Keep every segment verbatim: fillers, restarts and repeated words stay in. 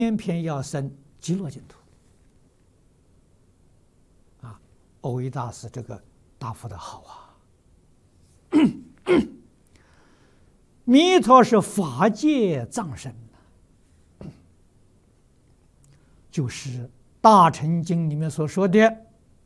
偏偏要生极乐净土。啊，蕅益大师这个答复的好啊！弥陀是法界藏身，就是《大乘经》里面所说的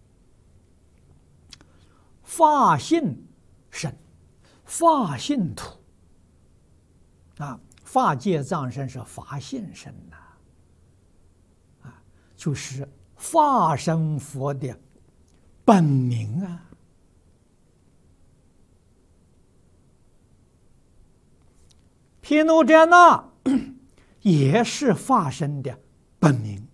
法性身、法性土。啊，法界藏身是法性身呐，啊，就是法身佛的本名啊。毗卢遮那也是法身的本名，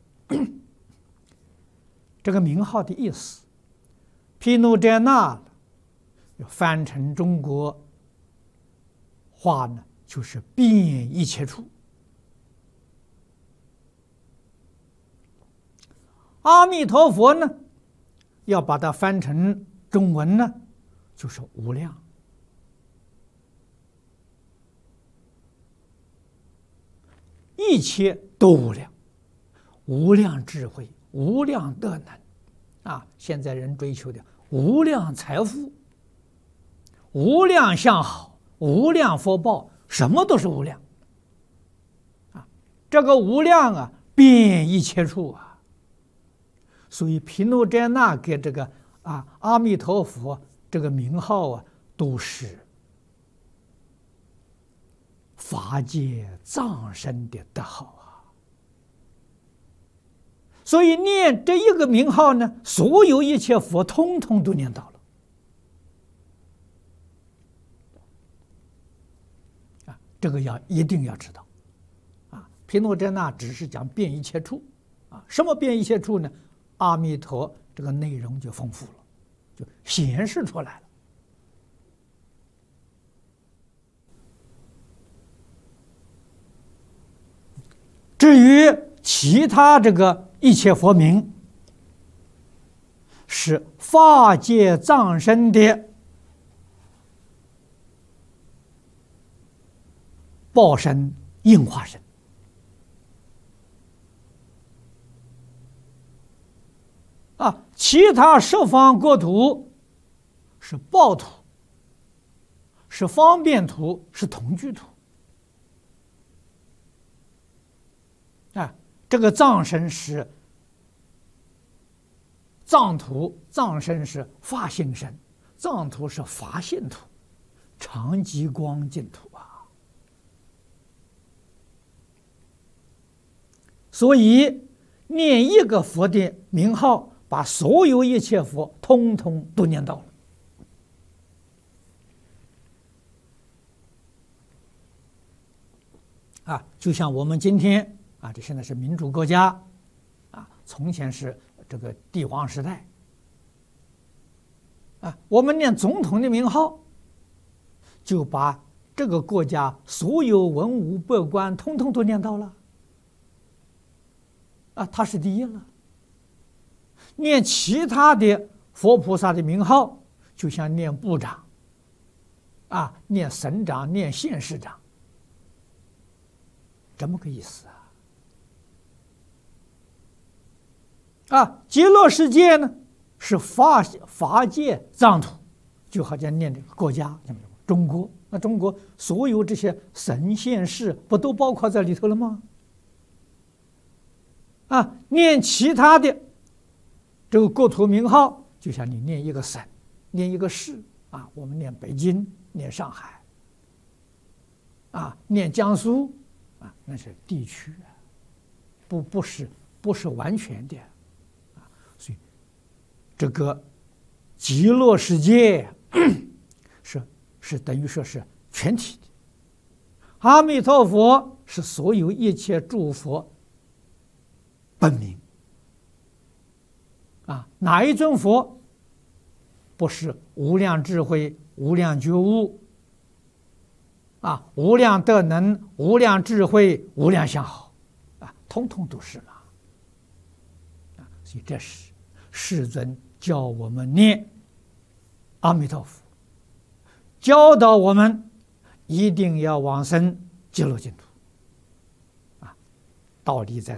这个名号的意思，毗卢遮那翻成中国话呢，就是遍一切处。阿弥陀佛呢，要把它翻成中文呢，就是无量。一切都无量，无量智慧，无量德能，啊！现在人追求的无量财富、无量相好、无量福报，什么都是无量。啊，这个无量啊，遍一切处啊。所以毗卢遮那给这个啊阿弥陀佛这个名号啊，都是法界藏身的德号啊，所以念这一个名号呢，所有一切佛通通都念到了啊，这个要一定要知道啊。毗卢遮那只是讲遍一切处啊，什么遍一切处呢？阿弥陀这个内容就丰富了，就显示出来了。至于其他这个一切佛名，是法界藏身的报身、应化身。啊，其他十方国土是报土，是方便土，是同居土。啊，这个藏身是藏土，藏身是法性身，藏土是法性土，常寂光净土啊。所以念一个佛的名号，把所有一切佛通通都念到了。啊，就像我们今天啊，这现在是民主国家，啊，从前是这个帝王时代，啊，我们念总统的名号，就把这个国家所有文武百官通通都念到了，啊，他是第一了。念其他的佛菩萨的名号，就像念部长，啊，念省长、念县市长，这么个意思啊。啊，极乐世界呢是法法界藏土，就好像念这个国家，中国。那中国所有这些省县市，不都包括在里头了吗？啊，念其他的这个国土名号，就像你念一个省，念一个市啊。我们念北京，念上海，啊，念江苏，啊，那是地区啊，不不是不是完全的。所以，这个极乐世界是是等于说是全体的，阿弥陀佛是所有一切诸佛本名啊。哪一尊佛不是无量智慧、无量觉悟啊、无量德能、无量智慧、无量相好啊，通通都是嘛啊。所以这是世尊教我们念阿弥陀佛，教导我们一定要往生极乐净土啊，道理在此。